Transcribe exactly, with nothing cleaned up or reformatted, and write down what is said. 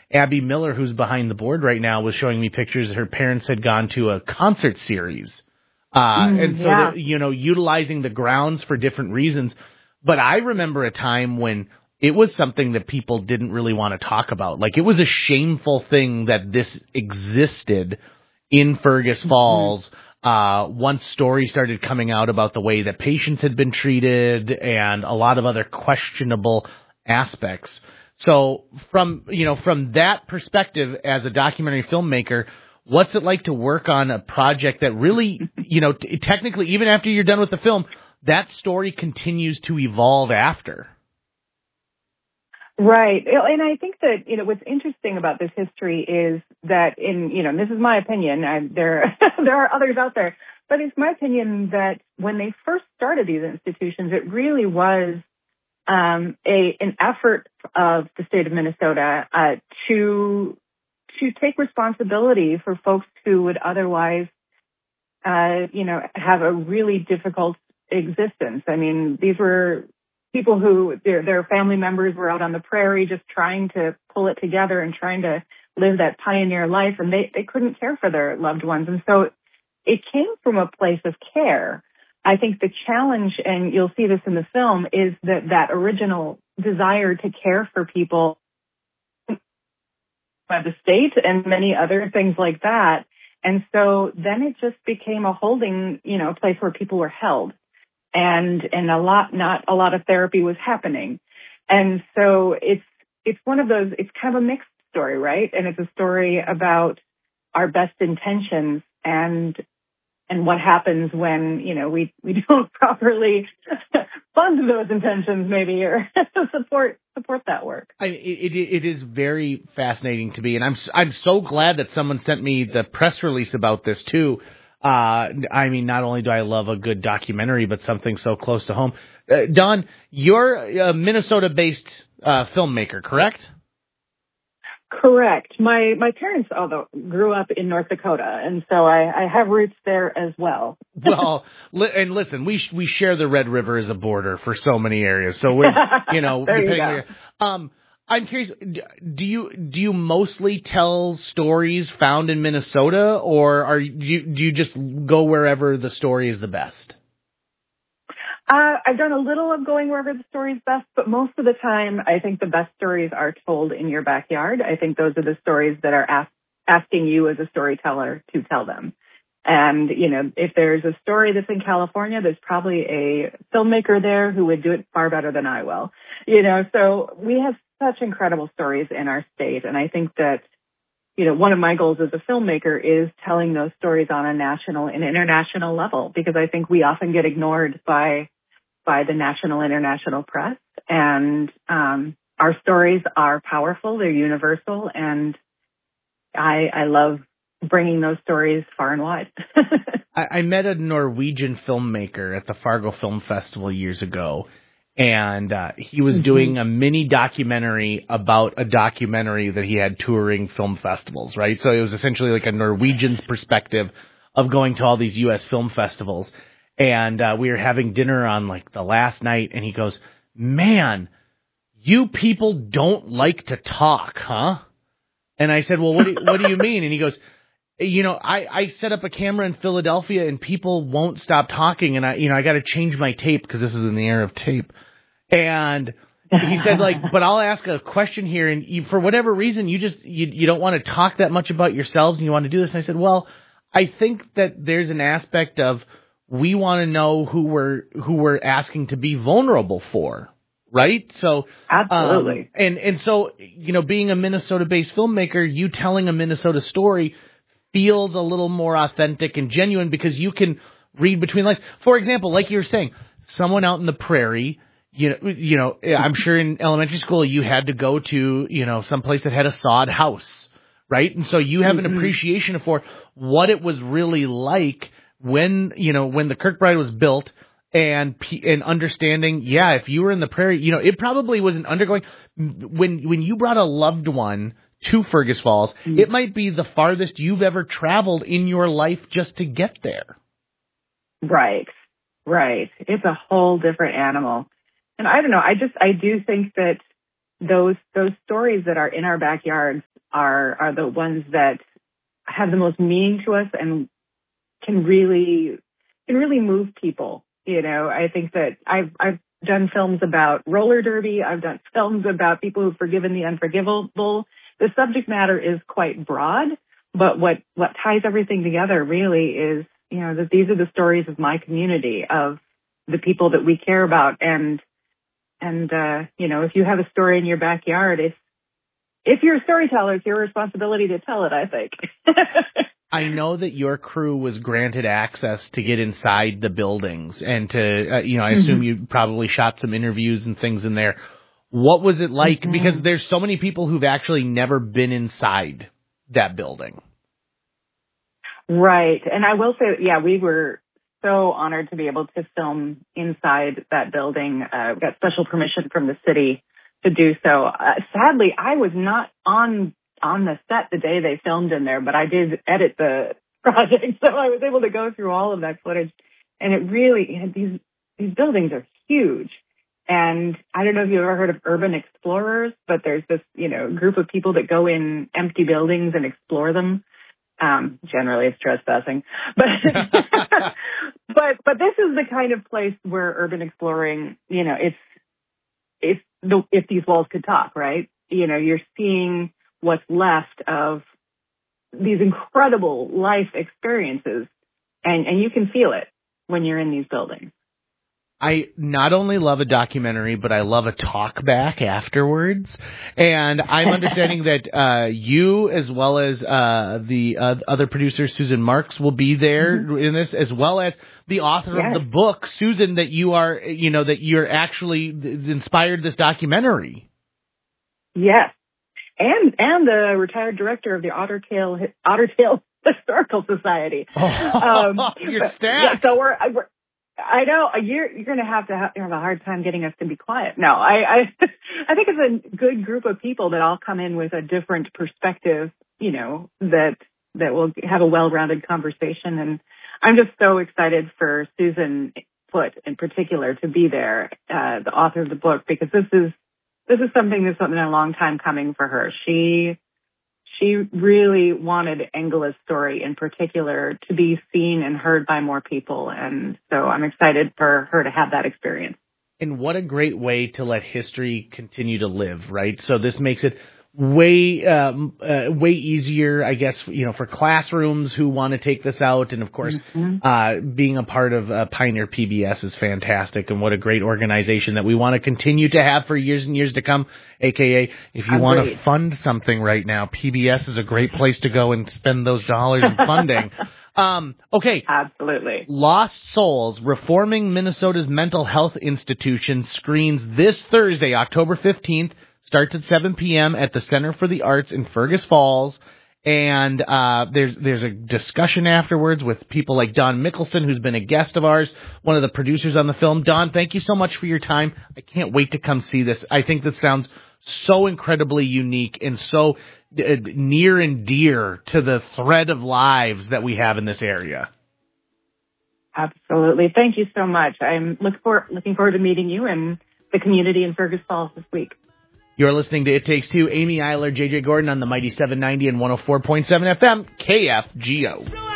Abby Miller, who's behind the board right now, was showing me pictures. Her parents had gone to a concert series. Uh, mm, and so, yeah. that, you know, utilizing the grounds for different reasons. But I remember a time when it was something that people didn't really want to talk about. Like, it was a shameful thing that this existed in Fergus Falls. Mm-hmm. Uh, once stories started coming out about the way that patients had been treated and a lot of other questionable aspects. So from, you know, from that perspective as a documentary filmmaker, what's it like to work on a project that really, you know, t- technically, even after you're done with the film, that story continues to evolve after? Right. And I think that, you know, what's interesting about this history is that in, you know, and this is my opinion, I, there, there are others out there, but it's my opinion that when they first started these institutions, it really was um, a an effort of the state of Minnesota uh, to to take responsibility for folks who would otherwise, uh, you know, have a really difficult existence. I mean, these were people who their their family members were out on the prairie just trying to pull it together and trying to live that pioneer life, and they, they couldn't care for their loved ones. And so it came from a place of care. I think the challenge, and you'll see this in the film, is that that original desire to care for people by the state and many other things like that. And so then it just became a holding, you know, place where people were held. And and a lot, not a lot of therapy was happening. And so it's it's one of those, it's kind of a mixed story, right? And it's a story about our best intentions and and what happens when, you know, we, we don't properly fund those intentions maybe or support support that work. I, it, it is very fascinating to me, and I'm I'm so glad that someone sent me the press release about this too. Uh, I mean, not only do I love a good documentary, but something so close to home. Uh, Don, you're a Minnesota-based uh, filmmaker, correct? Correct. My my parents, although grew up in North Dakota, and so I, I have roots there as well. Well, li- and listen, we sh- we share the Red River as a border for so many areas, so we're you know there you depending go. on, um. I'm curious, do you do you mostly tell stories found in Minnesota, or are you do you just go wherever the story is the best? Uh, I've done a little of going wherever the story is best, but most of the time, I think the best stories are told in your backyard. I think those are the stories that are ask, asking you as a storyteller to tell them. And, you know, if there's a story that's in California, there's probably a filmmaker there who would do it far better than I will. You know, so we have such incredible stories in our state. And I think that, you know, one of my goals as a filmmaker is telling those stories on a national and international level, because I think we often get ignored by by the national, international press. And um, our stories are powerful, they're universal, and I, I love bringing those stories far and wide. I, I met a Norwegian filmmaker at the Fargo Film Festival years ago, and uh, he was mm-hmm. doing a mini documentary about a documentary that he had touring film festivals, right? So it was essentially like a Norwegian's perspective of going to all these U S film festivals. And uh, we were having dinner on like the last night, and he goes, "Man, you people don't like to talk, huh?" And I said, "Well, what do you, what do you mean?" And he goes, "You know, I, I set up a camera in Philadelphia, and people won't stop talking, and I, you know, I got to change my tape because this is in the era of tape." And he said, like, "But I'll ask a question here, and you, for whatever reason, you just you you don't want to talk that much about yourselves, and you want to do this." And I said, "Well, I think that there's an aspect of we want to know who we're who we're asking to be vulnerable for, right?" So absolutely, um, and and so you know, being a Minnesota-based filmmaker, you telling a Minnesota story feels a little more authentic and genuine because you can read between lines. For example, like you were saying, someone out in the prairie. You know, you know, I'm sure in elementary school you had to go to you know some place that had a sod house, right? And so you have mm-hmm. an appreciation for what it was really like when, you know, when the Kirkbride was built, and and understanding, yeah, if you were in the prairie, you know, it probably wasn't undergoing. When when you brought a loved one to Fergus Falls, mm. it might be the farthest you've ever traveled in your life just to get there. Right, right. It's a whole different animal. And I don't know, I just, I do think that those those stories that are in our backyards are are the ones that have the most meaning to us and can really can really move people. You know, I think that I've I've done films about roller derby. I've done films about people who've forgiven the unforgivable. The subject matter is quite broad, but what what ties everything together really is, you know, that these are the stories of my community, of the people that we care about, and and uh, you know, if you have a story in your backyard, it's if you're a storyteller, it's your responsibility to tell it, I think. I know that your crew was granted access to get inside the buildings and to, uh, you know, I assume mm-hmm. you probably shot some interviews and things in there. What was it like? Mm-hmm. Because there's so many people who've actually never been inside that building. Right. And I will say, yeah, we were so honored to be able to film inside that building. Uh, we got special permission from the city to do so. Uh, sadly, I was not on on the set the day they filmed in there, but I did edit the project, so I was able to go through all of that footage. And it really, you know, these these buildings are huge. And I don't know if you've ever heard of urban explorers, but there's this, you know, group of people that go in empty buildings and explore them. Um, generally it's trespassing, but, but, but this is the kind of place where urban exploring, you know, it's, if the, if these walls could talk, right? You know, you're seeing what's left of these incredible life experiences, and, and you can feel it when you're in these buildings. I not only love a documentary, but I love a talk back afterwards. And I'm understanding that uh, you, as well as uh, the uh, other producer, Susan Marks, will be there mm-hmm. in this, as well as the author yes. of the book, Susan, that you are, you know, that you're actually inspired this documentary. Yes. And and the retired director of the Otter Tail, Otter Tail Historical Society. Oh, um, you're stacked. Yeah, so we're, we're I know you're you're going to have to have, have a hard time getting us to be quiet. No, I I, I think it's a good group of people that all come in with a different perspective, you know, that that will have a well-rounded conversation. And I'm just so excited for Susan Foote in particular to be there, uh, the author of the book, because this is this is something that's been a long time coming for her. She She really wanted Angela's story in particular to be seen and heard by more people. And so I'm excited for her to have that experience. And what a great way to let history continue to live, right? So this makes it way, um, uh, way easier, I guess, you know, for classrooms who want to take this out. And of course, mm-hmm. uh, being a part of uh, Pioneer P B S is fantastic. And what a great organization that we want to continue to have for years and years to come. A K A, if you want to fund something right now, P B S is a great place to go and spend those dollars in funding. Um, okay. Absolutely. Lost Souls, Reforming Minnesota's Mental Health Institution screens this Thursday, October fifteenth. Starts at seven p.m. at the Center for the Arts in Fergus Falls. And uh, there's there's a discussion afterwards with people like Don Mickelson, who's been a guest of ours, one of the producers on the film. Don, thank you so much for your time. I can't wait to come see this. I think this sounds so incredibly unique and so uh, near and dear to the thread of lives that we have in this area. Absolutely. Thank you so much. I'm look for, looking forward to meeting you and the community in Fergus Falls this week. You're listening to It Takes Two. Amy Eiler, J J Gordon on the Mighty seven ninety and one oh four point seven F M, K F G O.